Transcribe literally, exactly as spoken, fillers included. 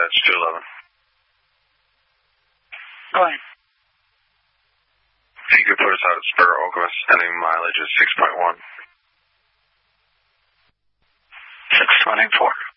Dispatch two eleven. Go ahead. If you could put us out at Spur Oak, estimating mileage is six point one. six twenty-four.